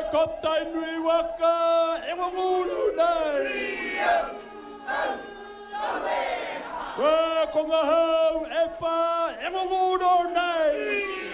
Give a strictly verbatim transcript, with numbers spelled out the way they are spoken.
Kaptai nui waka, e wanguru nei. Wa konga hau e pa, e wanguru nei.